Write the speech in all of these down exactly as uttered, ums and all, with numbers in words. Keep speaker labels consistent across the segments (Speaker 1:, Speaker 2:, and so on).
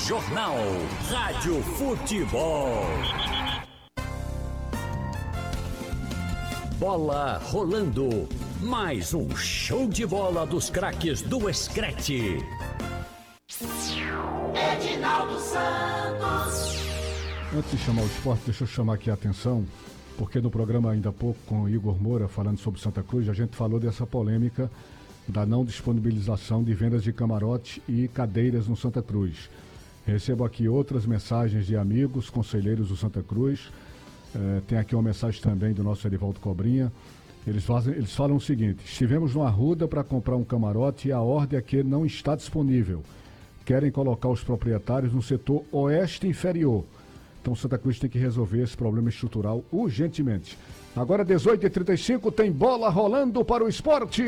Speaker 1: Jornal Rádio Futebol. Bola rolando. Mais um show de bola dos craques do Screte.
Speaker 2: Edinaldo Santos.
Speaker 3: Antes de chamar o esporte, deixa eu chamar aqui a atenção, porque no programa ainda há pouco com o Igor Moura, falando sobre Santa Cruz, a gente falou dessa polêmica da não disponibilização de vendas de camarote e cadeiras no Santa Cruz. Recebo aqui outras mensagens de amigos, conselheiros do Santa Cruz. É, tem aqui uma mensagem também do nosso Erivaldo Cobrinha. Eles, fazem, eles falam o seguinte: estivemos no Arruda para comprar um camarote e a ordem é que não está disponível. Querem colocar os proprietários no setor oeste inferior. Então Santa Cruz tem que resolver esse problema estrutural urgentemente. Agora dezoito e trinta e cinco, tem bola rolando para o esporte.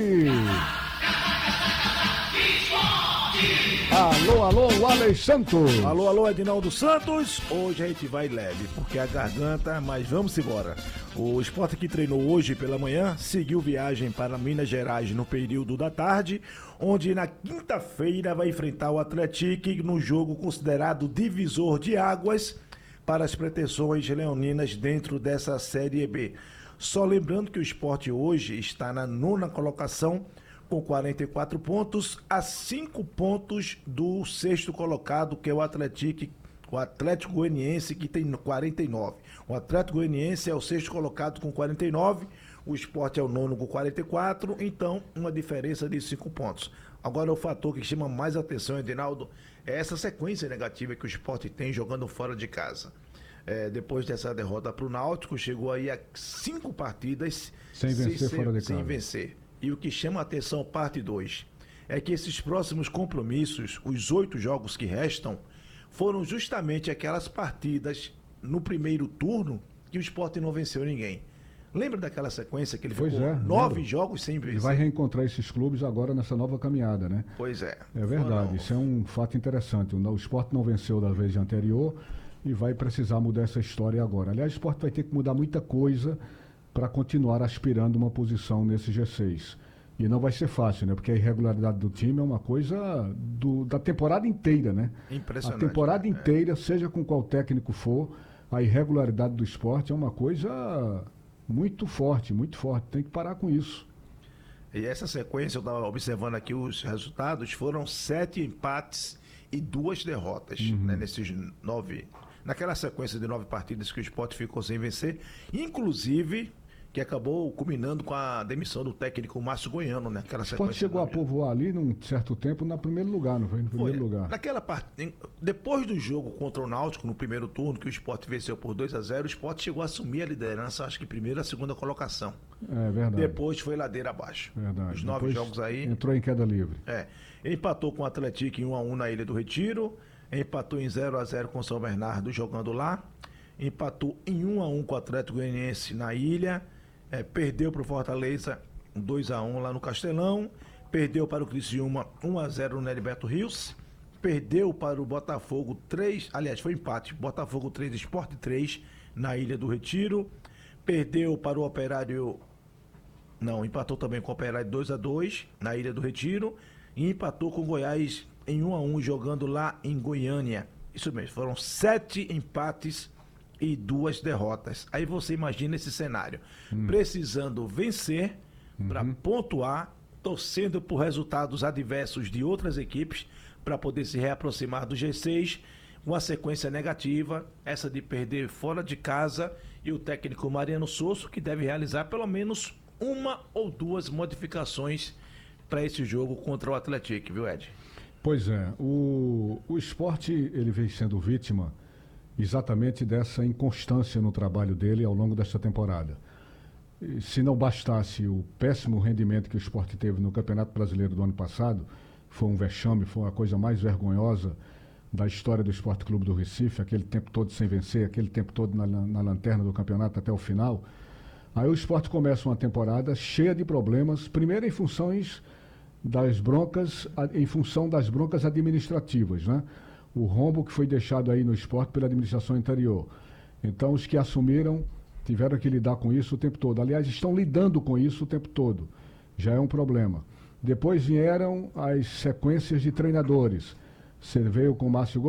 Speaker 3: Alô, alô, Alex Santos.
Speaker 4: Alô, alô, Edinaldo Santos. Hoje a gente vai leve, porque a garganta, mas vamos embora. O Sport que treinou hoje pela manhã seguiu viagem para Minas Gerais no período da tarde, onde na quinta-feira vai enfrentar o Atlético no jogo considerado divisor de águas para as pretensões leoninas dentro dessa Série B. Só lembrando que o Sport hoje está na nona colocação com quarenta e quatro pontos, a cinco pontos do sexto colocado, que é o Atlético, o Atlético Goianiense, que tem quarenta e nove. O Atlético Goianiense é o sexto colocado com quarenta e nove, o Sport é o nono com quarenta e quatro, então uma diferença de cinco pontos. Agora o fator que chama mais atenção, Edinaldo, é essa sequência negativa que o Sport tem jogando fora de casa. É, depois dessa derrota para o Náutico, chegou aí a cinco partidas
Speaker 3: sem vencer,
Speaker 4: sem,
Speaker 3: fora de
Speaker 4: sem
Speaker 3: casa.
Speaker 4: vencer. E o que chama a atenção, parte dois, é que esses próximos compromissos, os oito jogos que restam, foram justamente aquelas partidas no primeiro turno que o Sport não venceu ninguém. Lembra daquela sequência que ele
Speaker 3: pois
Speaker 4: ficou
Speaker 3: é,
Speaker 4: nove
Speaker 3: lembro.
Speaker 4: jogos sem vencer?
Speaker 3: Ele vai reencontrar esses clubes agora nessa nova caminhada, né?
Speaker 4: Pois é.
Speaker 3: É verdade,
Speaker 4: Foram...
Speaker 3: isso é um fato interessante. O Sport não venceu da vez anterior e vai precisar mudar essa história agora. Aliás, o Sport vai ter que mudar muita coisa para continuar aspirando uma posição nesse G seis. E não vai ser fácil, né? Porque a irregularidade do time é uma coisa do, da temporada inteira, né?
Speaker 4: Impressionante.
Speaker 3: A temporada
Speaker 4: né?
Speaker 3: inteira, é. seja com qual técnico for, a irregularidade do Sport é uma coisa muito forte, muito forte. Tem que parar com isso.
Speaker 4: E essa sequência, eu estava observando aqui os resultados, foram sete empates e duas derrotas, uhum. né? Nesses nove... Naquela sequência de nove partidas que o Sport ficou sem vencer, inclusive... que acabou culminando com a demissão do técnico Márcio Goiano, né? Aquela
Speaker 3: o Sport chegou a povoar ali num certo tempo no primeiro lugar, não foi? No primeiro
Speaker 4: foi.
Speaker 3: lugar.
Speaker 4: Naquela parte, depois do jogo contra o Náutico, no primeiro turno, que o Sport venceu por dois a zero, o Sport chegou a assumir a liderança, acho que primeira e segunda colocação.
Speaker 3: É verdade.
Speaker 4: Depois foi ladeira abaixo.
Speaker 3: Verdade.
Speaker 4: Os nove
Speaker 3: Depois
Speaker 4: jogos aí...
Speaker 3: entrou em queda livre.
Speaker 4: É. Empatou com o Atlético em um a um na Ilha do Retiro, empatou em zero a zero com o São Bernardo jogando lá, empatou em um a um com o Atlético Goianiense na Ilha. É, perdeu para o Fortaleza dois a um lá no Castelão, perdeu para o Criciúma um a zero no Heriberto Rios, perdeu para o Botafogo três, aliás foi empate, Botafogo três, Sport três na Ilha do Retiro, perdeu para o Operário, não, empatou também com o Operário dois a dois na Ilha do Retiro e empatou com o Goiás em um a um jogando lá em Goiânia. Isso mesmo, foram sete empates e duas derrotas. Aí você imagina esse cenário. Hum. Precisando vencer uhum. para pontuar, torcendo por resultados adversos de outras equipes para poder se reaproximar do G seis, uma sequência negativa, essa de perder fora de casa, e o técnico Mariano Sosso, que deve realizar pelo menos uma ou duas modificações para esse jogo contra o Atlético, viu, Ed?
Speaker 3: Pois é, o, o Sport, ele vem sendo vítima exatamente dessa inconstância no trabalho dele ao longo desta temporada. E se não bastasse o péssimo rendimento que o Sport teve no Campeonato Brasileiro do ano passado, foi um vexame, foi a coisa mais vergonhosa da história do Sport Clube do Recife, aquele tempo todo sem vencer, aquele tempo todo na, na lanterna do campeonato até o final. Aí o Sport começa uma temporada cheia de problemas, primeiro em funções das broncas, em função das broncas administrativas, né? O rombo que foi deixado aí no Sport pela administração anterior. Então os que assumiram tiveram que lidar com isso o tempo todo. Aliás, estão lidando com isso o tempo todo. Já é um problema. Depois vieram as sequências de treinadores. Você veio com o Márcio